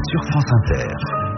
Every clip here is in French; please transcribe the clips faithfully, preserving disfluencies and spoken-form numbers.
sur France Inter.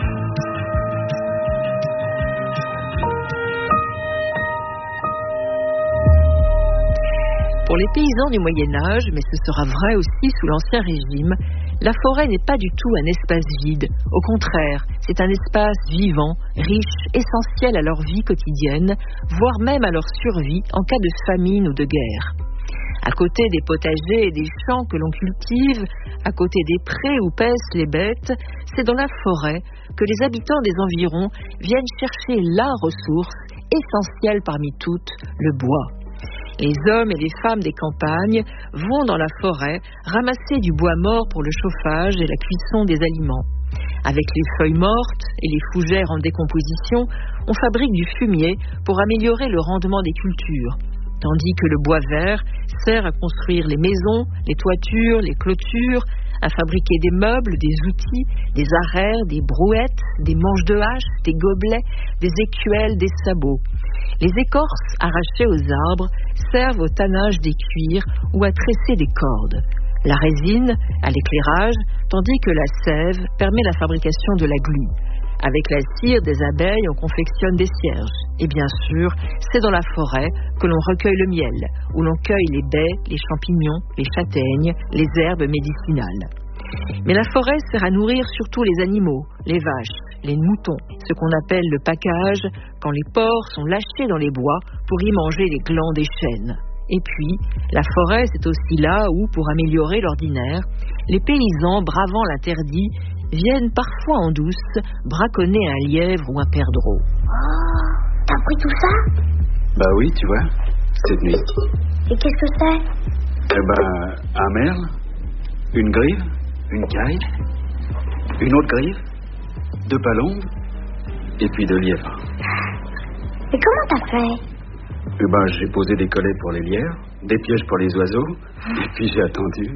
Pour les paysans du Moyen-Âge, mais ce sera vrai aussi sous l'Ancien Régime, la forêt n'est pas du tout un espace vide. Au contraire, c'est un espace vivant, riche, essentiel à leur vie quotidienne, voire même à leur survie en cas de famine ou de guerre. À côté des potagers et des champs que l'on cultive, à côté des prés où paissent les bêtes, c'est dans la forêt que les habitants des environs viennent chercher la ressource essentielle parmi toutes, le bois. Les hommes et les femmes des campagnes vont dans la forêt ramasser du bois mort pour le chauffage et la cuisson des aliments. Avec les feuilles mortes et les fougères en décomposition, on fabrique du fumier pour améliorer le rendement des cultures, tandis que le bois vert sert à construire les maisons, les toitures, les clôtures, à fabriquer des meubles, des outils, des arères, des brouettes, des manches de hache, des gobelets, des écuelles, des sabots. Les écorces arrachées aux arbres servent au tannage des cuirs ou à tresser des cordes. La résine à l'éclairage, tandis que la sève permet la fabrication de la glu. Avec la cire des abeilles, on confectionne des cierges. Et bien sûr, c'est dans la forêt que l'on recueille le miel, où l'on cueille les baies, les champignons, les châtaignes, les herbes médicinales. Mais la forêt sert à nourrir surtout les animaux, les vaches, les moutons, ce qu'on appelle le pacage, quand les porcs sont lâchés dans les bois pour y manger les glands des chênes. Et puis, la forêt, c'est aussi là où, pour améliorer l'ordinaire, les paysans, bravant l'interdit, viennent parfois en douce braconner un lièvre ou un perdreau. Oh, t'as pris tout ça? Bah oui, tu vois, cette nuit. Et qu'est-ce que c'est? Eh ben, un merle, une grive, une caille, une autre grive, deux palombes, et puis deux lièvres. Mais comment t'as fait? Eh ben, j'ai posé des collets pour les lièvres, des pièges pour les oiseaux, et puis j'ai attendu.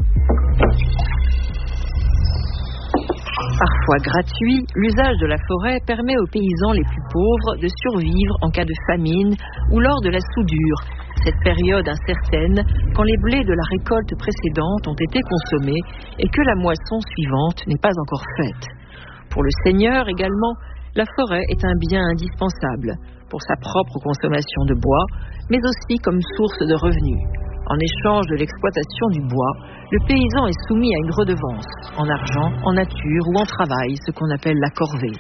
Parfois gratuit, l'usage de la forêt permet aux paysans les plus pauvres de survivre en cas de famine ou lors de la soudure, cette période incertaine quand les blés de la récolte précédente ont été consommés et que la moisson suivante n'est pas encore faite. Pour le seigneur également, la forêt est un bien indispensable pour sa propre consommation de bois, mais aussi comme source de revenus. En échange de l'exploitation du bois, le paysan est soumis à une redevance, en argent, en nature ou en travail, ce qu'on appelle la corvée.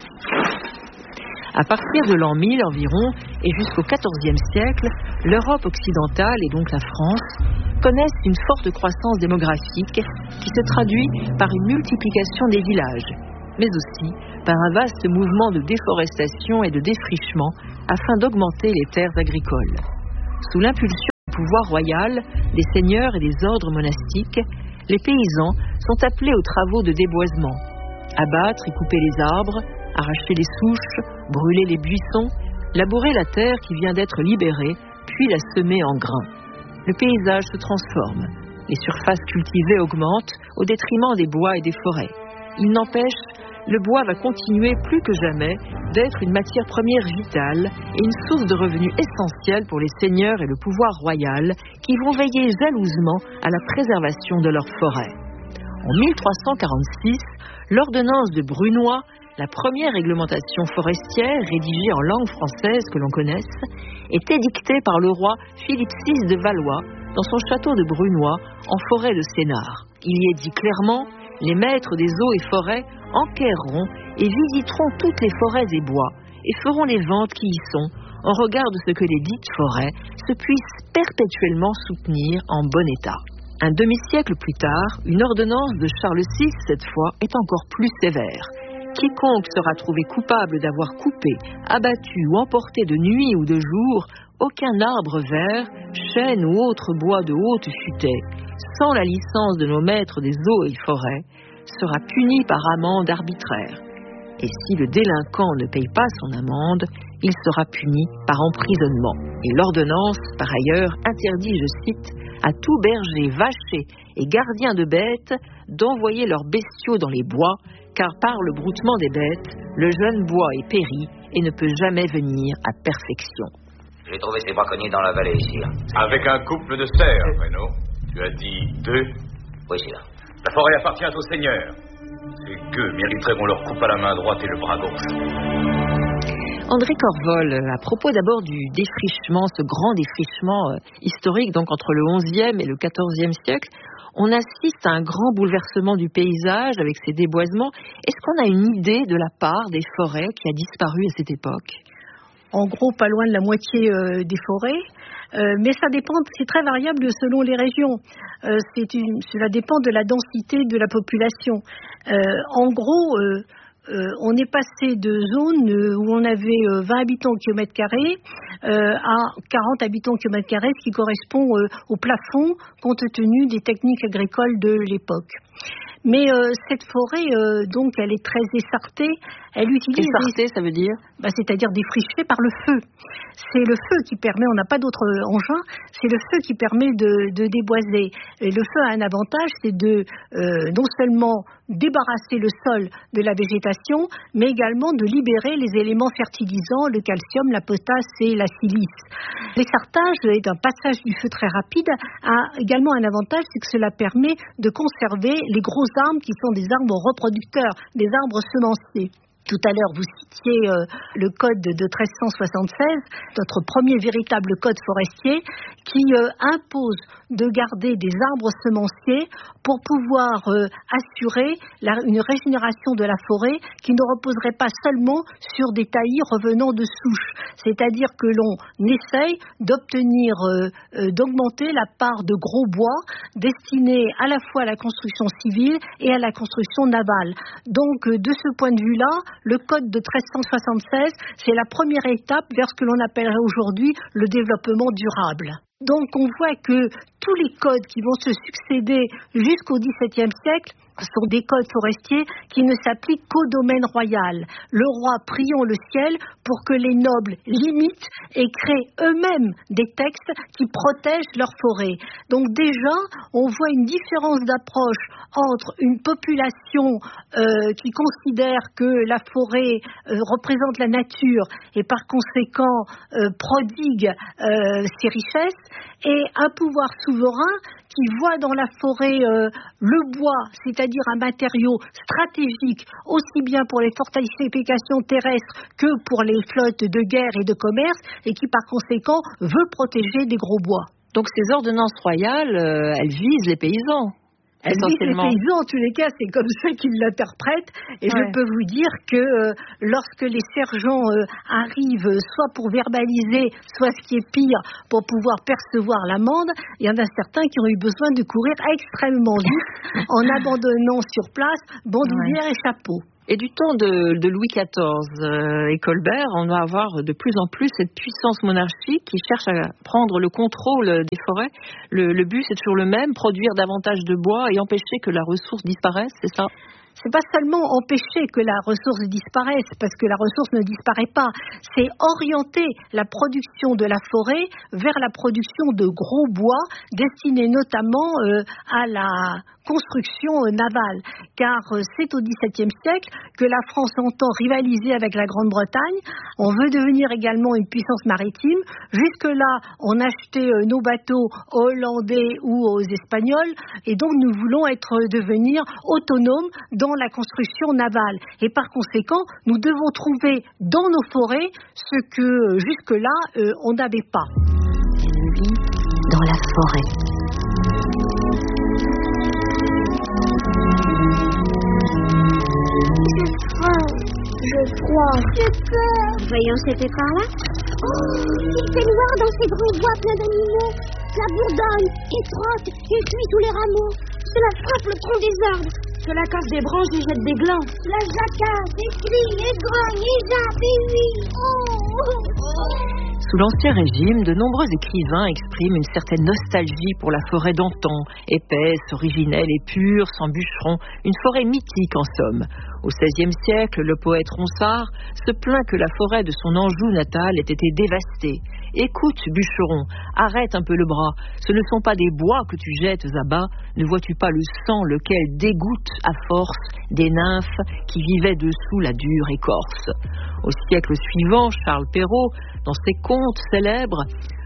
À partir de l'an mille environ, et jusqu'au quatorzième siècle, l'Europe occidentale, et donc la France, connaissent une forte croissance démographique qui se traduit par une multiplication des villages, mais aussi par un vaste mouvement de déforestation et de défrichement afin d'augmenter les terres agricoles. Sous l'impulsion du pouvoir royal, des seigneurs et des ordres monastiques, les paysans sont appelés aux travaux de déboisement. Abattre et couper les arbres, arracher les souches, brûler les buissons, labourer la terre qui vient d'être libérée, puis la semer en grains. Le paysage se transforme. Les surfaces cultivées augmentent au détriment des bois et des forêts. Il n'empêche, le bois va continuer plus que jamais d'être une matière première vitale et une source de revenus essentielle pour les seigneurs et le pouvoir royal qui vont veiller jalousement à la préservation de leurs forêts. En mille trois cent quarante-six, l'ordonnance de Brunoy, la première réglementation forestière rédigée en langue française que l'on connaisse, est édictée par le roi Philippe six de Valois dans son château de Brunoy en forêt de Sénart. Il y est dit clairement: les maîtres des eaux et forêts enquerront et visiteront toutes les forêts et bois et feront les ventes qui y sont en regard de ce que les dites forêts se puissent perpétuellement soutenir en bon état. Un demi-siècle plus tard, une ordonnance de Charles six, cette fois, est encore plus sévère. Quiconque sera trouvé coupable d'avoir coupé, abattu ou emporté de nuit ou de jour aucun arbre vert, chêne ou autre bois de haute futaie, sans la licence de nos maîtres des eaux et forêts, sera puni par amende arbitraire. Et si le délinquant ne paye pas son amende, il sera puni par emprisonnement. Et l'ordonnance, par ailleurs, interdit, je cite, à tout berger, vacher et gardien de bêtes d'envoyer leurs bestiaux dans les bois, car par le broutement des bêtes, le jeune bois est péri et ne peut jamais venir à perfection. J'ai trouvé ces braconniers dans la vallée ici. Avec un couple de cerfs, Renaud. Tu as dit deux? Oui, c'est là. La forêt appartient au seigneur. Les gueux mériteraient leur coupe à la main droite et le bras gauche. André Corvol, à propos d'abord du défrichement, ce grand défrichement historique, donc entre le onzième et le quatorzième siècle, on assiste à un grand bouleversement du paysage avec ses déboisements. Est-ce qu'on a une idée de la part des forêts qui a disparu à cette époque ? En gros, pas loin de la moitié euh, des forêts, euh, mais ça dépend, c'est très variable selon les régions. Euh, c'est une, cela dépend de la densité de la population. Euh, en gros, euh, euh, on est passé de zones où on avait euh, vingt habitants au kilomètre carré euh, à quarante habitants au kilomètre carré, ce qui correspond euh, au plafond compte tenu des techniques agricoles de l'époque. Mais euh, cette forêt, euh, donc, elle est très essartée. Elle utilise essartée, ça veut dire bah, c'est-à-dire défrichée par le feu. C'est le feu qui permet, on n'a pas d'autre engin, c'est le feu qui permet de, de déboiser. Et le feu a un avantage, c'est de euh, non seulement débarrasser le sol de la végétation, mais également de libérer les éléments fertilisants, le calcium, la potasse et la silice. L'essartage est un passage du feu très rapide, a également un avantage, c'est que cela permet de conserver les gros arbres qui sont des arbres reproducteurs, des arbres semenciers. Tout à l'heure, vous citiez euh, le code de treize cent soixante-seize, notre premier véritable code forestier, qui euh, impose de garder des arbres semenciers pour pouvoir euh, assurer la, une régénération de la forêt qui ne reposerait pas seulement sur des taillis revenant de souche. C'est-à-dire que l'on essaye d'obtenir, euh, euh, d'augmenter la part de gros bois destinés à la fois à la construction civile et à la construction navale. Donc, euh, de ce point de vue-là, le code de treize cent soixante-seize, c'est la première étape vers ce que l'on appellerait aujourd'hui le développement durable. Donc on voit que tous les codes qui vont se succéder jusqu'au dix-septième siècle sont des codes forestiers qui ne s'appliquent qu'au domaine royal. Le roi priant le ciel pour que les nobles limitent et créent eux-mêmes des textes qui protègent leur forêt. Donc déjà, on voit une différence d'approche entre une population euh, qui considère que la forêt euh, représente la nature et par conséquent euh, prodigue euh, ses richesses, et un pouvoir souverain qui voit dans la forêt euh, le bois, c'est-à-dire un matériau stratégique, aussi bien pour les fortifications terrestres que pour les flottes de guerre et de commerce, et qui par conséquent veut protéger des gros bois. Donc ces ordonnances royales, euh, elles visent les paysans. Elle dit que les paysans, en tous les cas, c'est comme ça qu'ils l'interprètent. Et ouais. Je peux vous dire que euh, lorsque les sergents euh, arrivent, soit pour verbaliser, soit ce qui est pire, pour pouvoir percevoir l'amende, il y en a certains qui ont eu besoin de courir extrêmement vite en abandonnant sur place bandoulière ouais. et chapeau. Et du temps de, de Louis quatorze euh, et Colbert, on va avoir de plus en plus cette puissance monarchique qui cherche à prendre le contrôle des forêts. Le, le but, c'est toujours le même, produire davantage de bois et empêcher que la ressource disparaisse, c'est ça ? C'est pas seulement empêcher que la ressource disparaisse, parce que la ressource ne disparaît pas, c'est orienter la production de la forêt vers la production de gros bois, destinés notamment euh, à la construction euh, navale. Car euh, c'est au dix-septième siècle que la France entend rivaliser avec la Grande-Bretagne. On veut devenir également une puissance maritime. Jusque-là, on achetait euh, nos bateaux aux Hollandais ou aux Espagnols, et donc nous voulons être devenir autonomes dans la construction navale. Et par conséquent, nous devons trouver dans nos forêts ce que euh, jusque-là, euh, on n'avait pas. Elle vit dans la forêt. J'ai froid. J'ai peur. Voyons cet par-là. Oh, il fait noir dans ces grands bois pleins d'animaux. La bourdonne, il frotte, il cuit tous les rameaux. Cela frappe le tronc des arbres. Cela casse des branches et jette des glands. La jacasse, il crie, il grogne, il jappe, il huile. Oh, oh, oh. Sous l'Ancien Régime, de nombreux écrivains expriment une certaine nostalgie pour la forêt d'antan, épaisse, originelle et pure, sans bûcherons, une forêt mythique en somme. Au seizième siècle, le poète Ronsard se plaint que la forêt de son Anjou natal ait été dévastée. Écoute, bûcheron, arrête un peu le bras. Ce ne sont pas des bois que tu jettes à bas. Ne vois-tu pas le sang lequel dégoûte à force des nymphes qui vivaient dessous la dure écorce? Au siècle suivant, Charles Perrault, dans ses contes célèbres,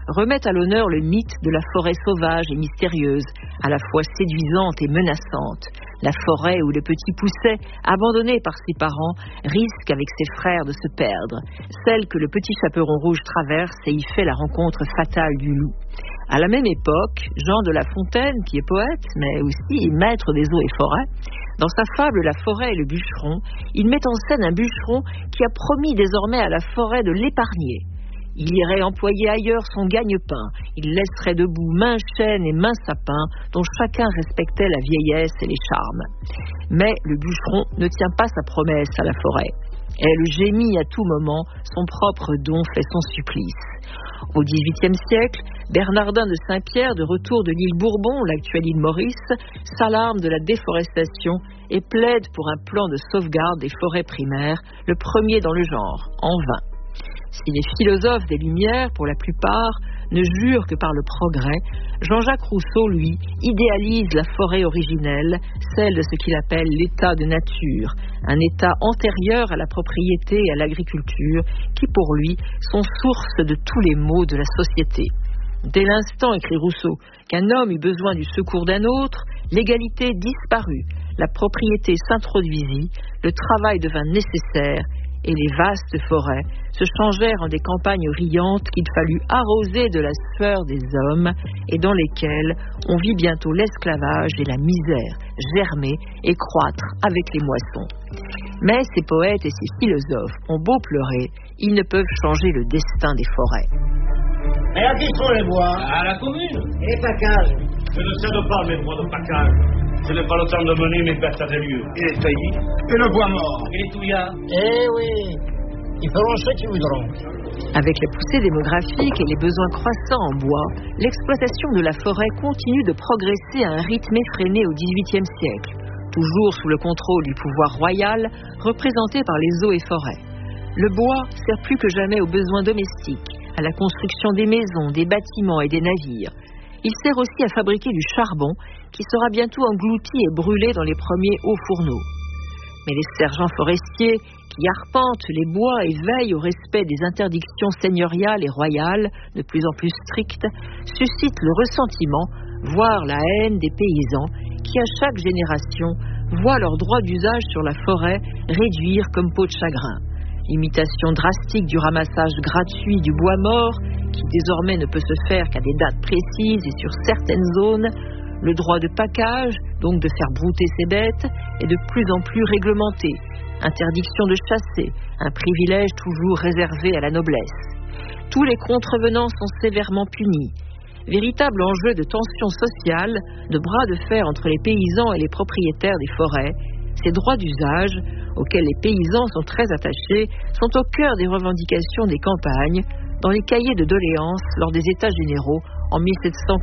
remet à l'honneur le mythe de la forêt sauvage et mystérieuse, à la fois séduisante et menaçante. La forêt où le petit Pousset, abandonné par ses parents, risque avec ses frères de se perdre. Celle que le petit Chaperon rouge traverse et y fait la rencontre fatale du loup. À la même époque, Jean de La Fontaine, qui est poète, mais aussi maître des eaux et forêts, dans sa fable La forêt et le bûcheron, il met en scène un bûcheron qui a promis désormais à la forêt de l'épargner. Il irait employer ailleurs son gagne-pain. Il laisserait debout main chêne et main sapin, dont chacun respectait la vieillesse et les charmes. Mais le bûcheron ne tient pas sa promesse à la forêt. Elle gémit à tout moment, son propre don fait son supplice. Au dix-huitième siècle, Bernardin de Saint-Pierre, de retour de l'île Bourbon, l'actuelle île Maurice, s'alarme de la déforestation et plaide pour un plan de sauvegarde des forêts primaires, le premier dans le genre, en vain. Si les philosophes des Lumières, pour la plupart, ne jurent que par le progrès, Jean-Jacques Rousseau, lui, idéalise la forêt originelle, celle de ce qu'il appelle l'état de nature, un état antérieur à la propriété et à l'agriculture, qui pour lui sont source de tous les maux de la société. Dès l'instant, écrit Rousseau, qu'un homme eut besoin du secours d'un autre, l'égalité disparut, la propriété s'introduisit, le travail devint nécessaire, et les vastes forêts se changèrent en des campagnes riantes qu'il fallut arroser de la sueur des hommes et dans lesquelles on vit bientôt l'esclavage et la misère germer et croître avec les moissons. Mais ces poètes et ces philosophes ont beau pleurer, ils ne peuvent changer le destin des forêts. Mais à qui sont les bois? À la commune. Et les packages? Je ne sais pas mes bois de package. Je n'ai pas le temps de mener mes bêtes à des lieux. Et les taillis? Et le bois mort? Et les touillards? Eh oui, ils feront ce qu'ils voudront. Avec la poussée démographique et les besoins croissants en bois, l'exploitation de la forêt continue de progresser à un rythme effréné au dix-huitième siècle, toujours sous le contrôle du pouvoir royal, représenté par les eaux et forêts. Le bois sert plus que jamais aux besoins domestiques, à la construction des maisons, des bâtiments et des navires. Il sert aussi à fabriquer du charbon qui sera bientôt englouti et brûlé dans les premiers hauts fourneaux. Mais les sergents forestiers qui arpentent les bois et veillent au respect des interdictions seigneuriales et royales, de plus en plus strictes, suscitent le ressentiment, voire la haine des paysans qui, à chaque génération, voient leur droit d'usage sur la forêt réduire comme peau de chagrin. L'imitation drastique du ramassage gratuit du bois mort, qui désormais ne peut se faire qu'à des dates précises et sur certaines zones, le droit de package, donc de faire brouter ses bêtes, est de plus en plus réglementé. Interdiction de chasser, un privilège toujours réservé à la noblesse. Tous les contrevenants sont sévèrement punis. Véritable enjeu de tension sociale, de bras de fer entre les paysans et les propriétaires des forêts, ces droits d'usage, auxquels les paysans sont très attachés, sont au cœur des revendications des campagnes, dans les cahiers de doléances lors des États généraux en mille sept cent